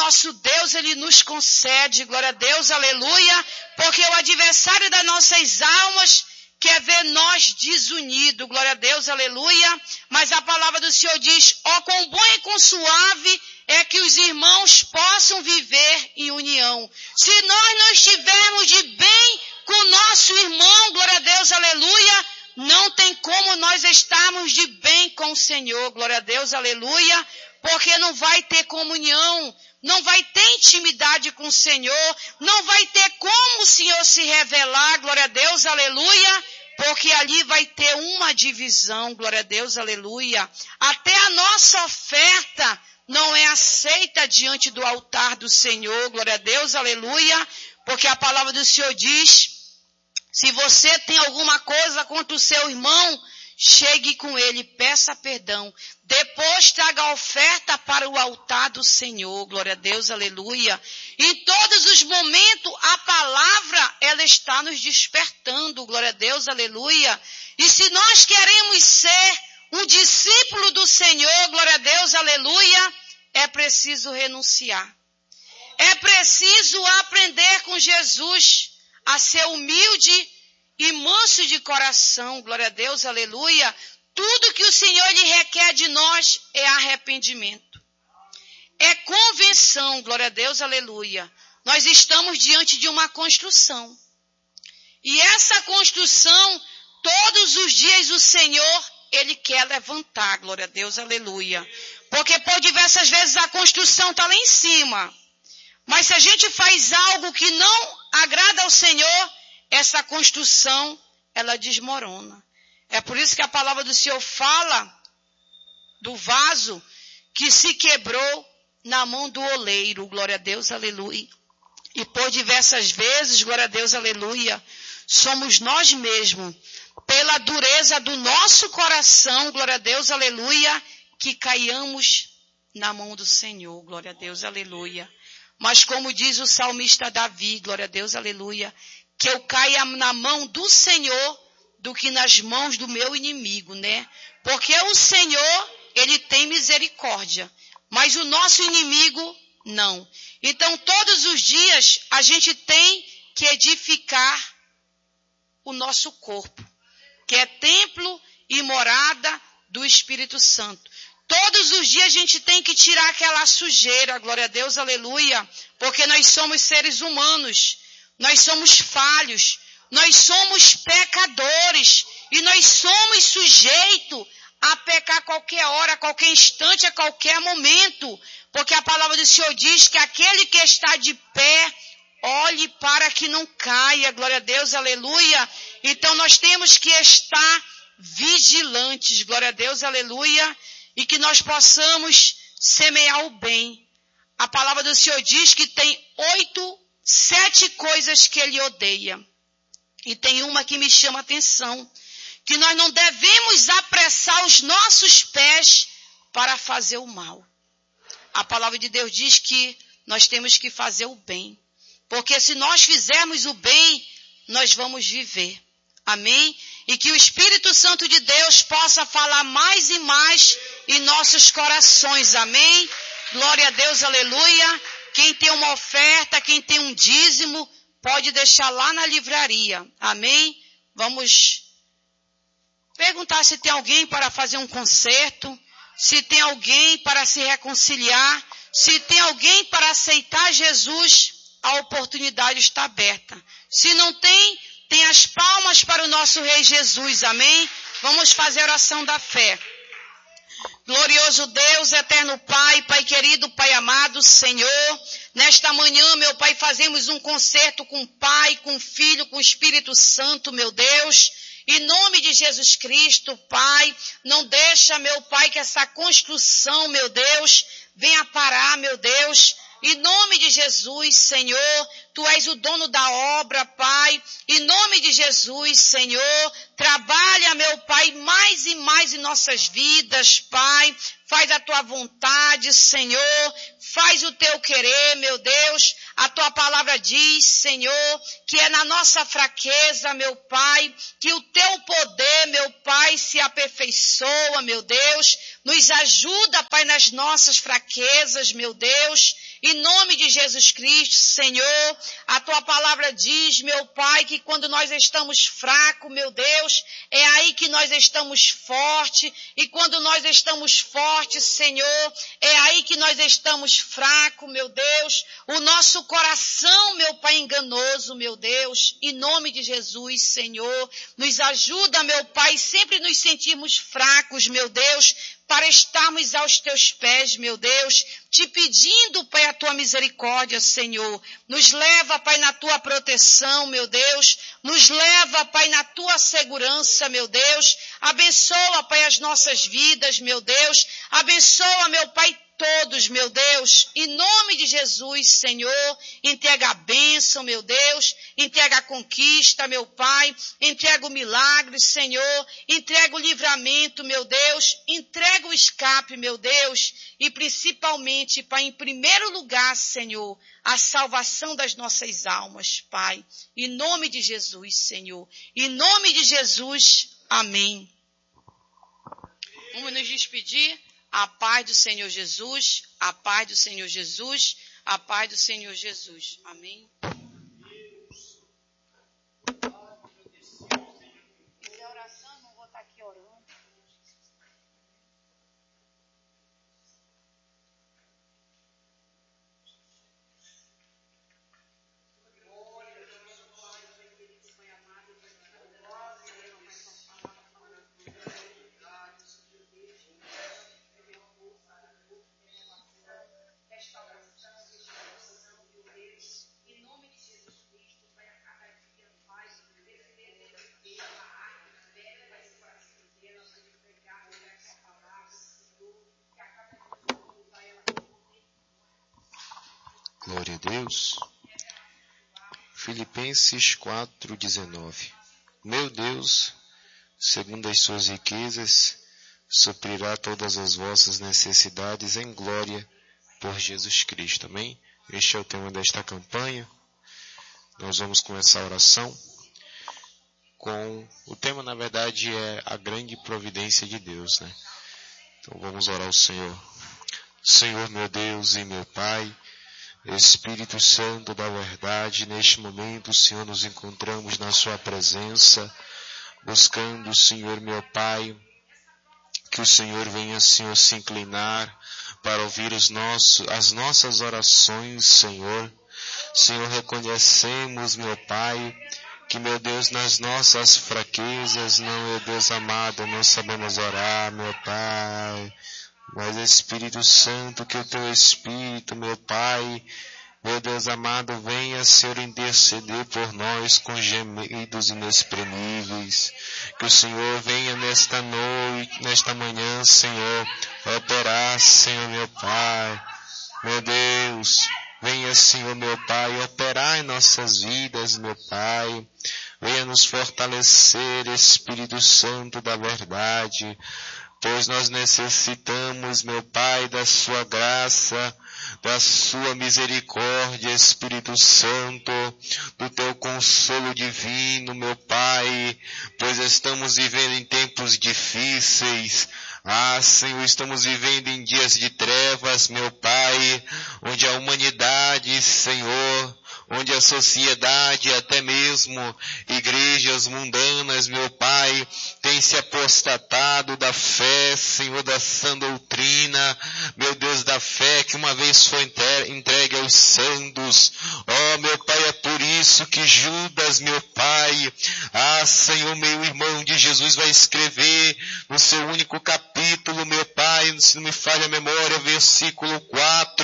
nosso Deus, ele nos concede, glória a Deus, aleluia, porque o adversário das nossas almas quer ver nós desunidos, glória a Deus, aleluia, mas a palavra do Senhor diz, ó, quão bom e quão suave é que os irmãos possam viver em união. Se nós não estivermos de bem com o nosso irmão, glória a Deus, aleluia, não tem como nós estarmos de bem com o Senhor, glória a Deus, aleluia, porque não vai ter comunhão, não vai ter intimidade com o Senhor, não vai ter como o Senhor se revelar, glória a Deus, aleluia, porque ali vai ter uma divisão, glória a Deus, aleluia. Até a nossa oferta não é aceita diante do altar do Senhor, glória a Deus, aleluia, porque a palavra do Senhor diz, se você tem alguma coisa contra o seu irmão, chegue com ele, peça perdão. Depois traga a oferta para o altar do Senhor. Glória a Deus, aleluia. Em todos os momentos, a palavra, ela está nos despertando. Glória a Deus, aleluia. E se nós queremos ser um discípulo do Senhor, glória a Deus, aleluia, é preciso renunciar. É preciso aprender com Jesus a ser humilde e manso de coração, glória a Deus, aleluia. Tudo que o Senhor lhe requer de nós é arrependimento. É convenção, glória a Deus, aleluia. Nós estamos diante de uma construção. E essa construção, todos os dias o Senhor, ele quer levantar, glória a Deus, aleluia. Porque por diversas vezes a construção está lá em cima. Mas se a gente faz algo que não agrada ao Senhor, essa construção, ela desmorona. É por isso que a palavra do Senhor fala do vaso que se quebrou na mão do oleiro. Glória a Deus, aleluia. E por diversas vezes, glória a Deus, aleluia, somos nós mesmos, pela dureza do nosso coração, glória a Deus, aleluia, que caiamos na mão do Senhor. Glória a Deus, aleluia. Mas como diz o salmista Davi, glória a Deus, aleluia, que eu caia na mão do Senhor do que nas mãos do meu inimigo, né? Porque o Senhor, ele tem misericórdia, mas o nosso inimigo não. Então, todos os dias, a gente tem que edificar o nosso corpo, que é templo e morada do Espírito Santo. Todos os dias a gente tem que tirar aquela sujeira, glória a Deus, aleluia, porque nós somos seres humanos. Nós somos falhos, nós somos pecadores e nós somos sujeitos a pecar a qualquer hora, a qualquer instante, a qualquer momento. Porque a palavra do Senhor diz que aquele que está de pé, olhe para que não caia, glória a Deus, aleluia. Então nós temos que estar vigilantes, glória a Deus, aleluia, e que nós possamos semear o bem. A palavra do Senhor diz que tem 7 coisas que ele odeia. E tem uma que me chama a atenção, que nós não devemos apressar os nossos pés para fazer o mal. A palavra de Deus diz que nós temos que fazer o bem. Porque se nós fizermos o bem, nós vamos viver. Amém? E que o Espírito Santo de Deus possa falar mais e mais em nossos corações. Amém? Glória a Deus, aleluia. Quem tem uma oferta, quem tem um dízimo, pode deixar lá na livraria. Amém? Vamos perguntar se tem alguém para fazer um concerto, se tem alguém para se reconciliar, se tem alguém para aceitar Jesus, a oportunidade está aberta. Se não tem, tem as palmas para o nosso Rei Jesus. Amém? Vamos fazer a oração da fé. Glorioso Deus, eterno Pai, Pai querido, Pai amado, Senhor, nesta manhã, meu Pai, fazemos um concerto com o Pai, com o Filho, com o Espírito Santo, meu Deus. Em nome de Jesus Cristo, Pai, não deixa, meu Pai, que essa construção, meu Deus, venha parar, meu Deus. Em nome de Jesus, Senhor, Tu és o dono da obra, Pai. Em nome de Jesus, Senhor, trabalha, meu Pai, mais e mais em nossas vidas, Pai. Faz a Tua vontade, Senhor. Faz o Teu querer, meu Deus. A Tua palavra diz, Senhor, que é na nossa fraqueza, meu Pai, que o Teu poder, meu Pai, se aperfeiçoa, meu Deus. Nos ajuda, Pai, nas nossas fraquezas, meu Deus. Em nome de Jesus Cristo, Senhor, a tua palavra diz, meu Pai, que quando nós estamos fracos, meu Deus, é aí que nós estamos fortes. E quando nós estamos fortes, Senhor, é aí que nós estamos fracos, meu Deus. O nosso coração, meu Pai, enganoso, meu Deus. Em nome de Jesus, Senhor, nos ajuda, meu Pai, sempre nos sentirmos fracos, meu Deus, para estarmos aos teus pés, meu Deus, te pedindo, Pai, a tua misericórdia, Senhor. Nos leva, Pai, na tua proteção, meu Deus. Nos leva, Pai, na tua segurança, meu Deus. Abençoa, Pai, as nossas vidas, meu Deus. Abençoa, meu Pai, todos, meu Deus, em nome de Jesus, Senhor, entrega a bênção, meu Deus, entrega a conquista, meu Pai, entrega o milagre, Senhor, entrega o livramento, meu Deus, entrega o escape, meu Deus, e principalmente, Pai, em primeiro lugar, Senhor, a salvação das nossas almas, Pai, em nome de Jesus, Senhor, em nome de Jesus, amém. Vamos nos despedir. A paz do Senhor Jesus, a paz do Senhor Jesus, a paz do Senhor Jesus. Amém. Fizer oração, não vou estar aqui orando. Glória a Deus. Filipenses 4:19. Meu Deus, segundo as suas riquezas, suprirá todas as vossas necessidades em glória por Jesus Cristo. Amém? Este é o tema desta campanha. Nós vamos começar a oração com... O tema, na verdade, é a grande providência de Deus, né? Então vamos orar ao Senhor. Senhor, meu Deus e meu Pai, Espírito Santo da verdade, neste momento, Senhor, nos encontramos na sua presença, buscando, Senhor, meu Pai, que o Senhor venha, Senhor, se inclinar para ouvir as nossas orações, Senhor. Senhor, reconhecemos, meu Pai, que, meu Deus, nas nossas fraquezas, não, meu Deus amado, não sabemos orar, meu Pai. Mas, Espírito Santo, que o Teu Espírito, meu Pai, meu Deus amado, venha, Senhor, interceder por nós com gemidos inexprimíveis. Que o Senhor venha nesta noite, nesta manhã, Senhor, operar, Senhor, meu Pai. Meu Deus, venha, Senhor, meu Pai, operar em nossas vidas, meu Pai. Venha nos fortalecer, Espírito Santo da verdade, pois nós necessitamos, meu Pai, da sua graça, da sua misericórdia, Espírito Santo, do teu consolo divino, meu Pai, pois estamos vivendo em tempos difíceis. Senhor, estamos vivendo em dias de trevas, meu Pai, onde a humanidade, Senhor, onde a sociedade, até mesmo igrejas mundanas, meu Pai, tem se apostatado da fé, Senhor, da sã doutrina, meu Deus, da fé que uma vez foi entregue aos santos. Meu Pai, é por isso que Judas, meu Pai, Senhor, meu irmão de Jesus, vai escrever no seu único capítulo, meu Pai, se não me falha a memória, versículo 4,